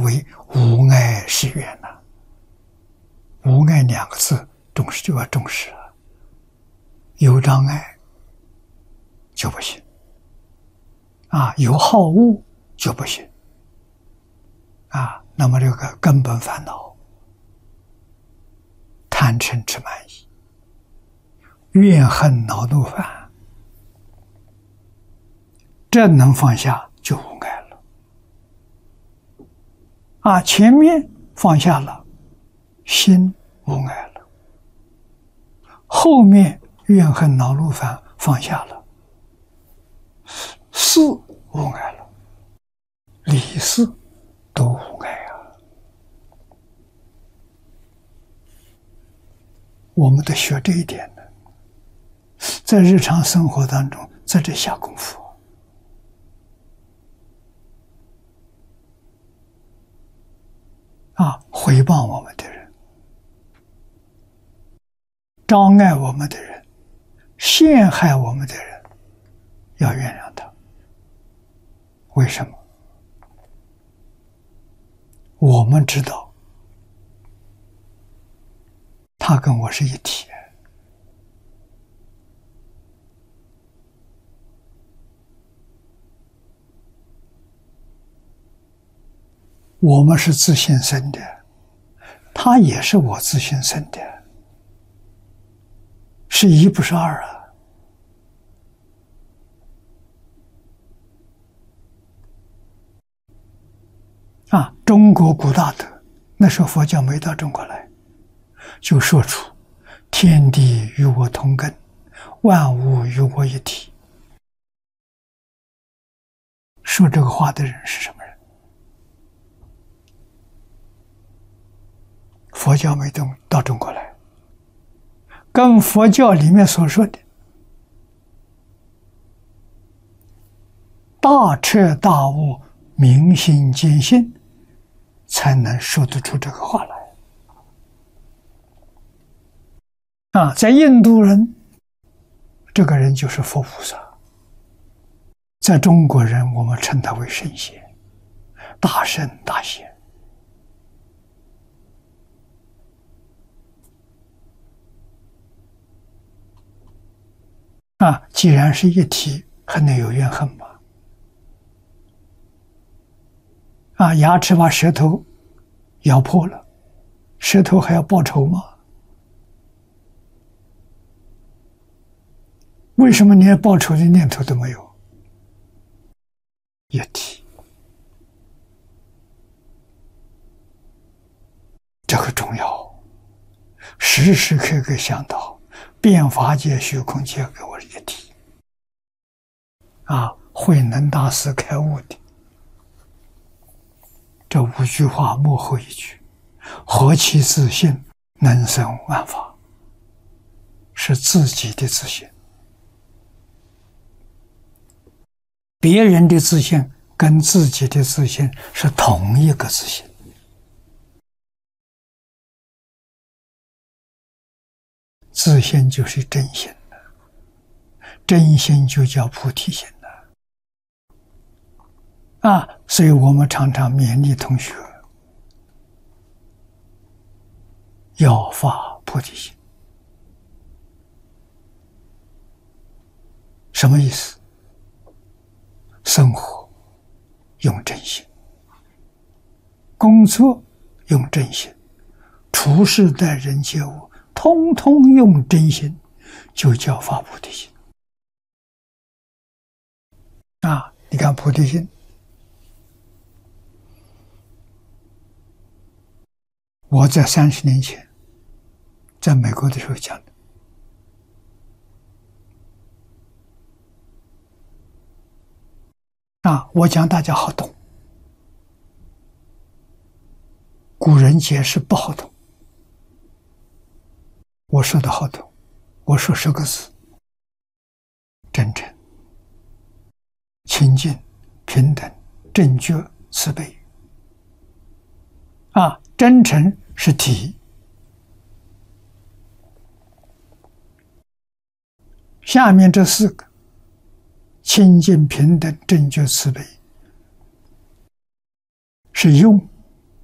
为无碍誓愿呐。无碍两个字，重视就要重视了，有障碍就不行啊，有好恶就不行啊。那么这个根本烦恼，贪嗔痴慢疑、怨恨恼怒烦，这能放下就无碍了啊。前面放下了，心无碍了，后面怨恨恼怒烦放下了，事无碍了，理事都无碍啊。我们得学这一点呢，在日常生活当中在这下功夫啊，回报我们的人，障碍我们的人，陷害我们的人，要原谅他。为什么？我们知道他跟我是一体，我们是自性生的，他也是我自性生的，是一不是二啊！中国古大德，那时候佛教没到中国来，就说出天地与我同根，万物与我一体。说这个话的人是什么人？佛教没到中国来，跟佛教里面所说的大彻大悟、明心见性，才能说得出这个话来啊！在印度人，这个人就是佛菩萨；在中国人，我们称他为圣贤、大圣大贤啊！既然是一体，还能有怨恨吗？啊，牙齿把舌头咬破了，舌头还要报仇吗？为什么连报仇的念头都没有？一体，这个重要，时时刻刻想到变法界、虚空界给我是一体啊！慧能大师开悟的这5句话，幕后一句：何其自信，能生万法。是自己的自信，别人的自信跟自己的自信是同一个自信。自信就是真心的，真心就叫菩提心的啊！所以我们常常勉励同学要发菩提心。什么意思？生活用真心，工作用真心，处事待人接物通通用真心，就叫发菩提心啊！你看菩提心，我在30年前在美国的时候讲的啊，我讲大家好懂，古人解释不好懂，我说的好懂。我说10个字：真诚、清净、平等、正觉、慈悲啊！真诚是体，下面这4个：清净、平等、正觉、慈悲，是用。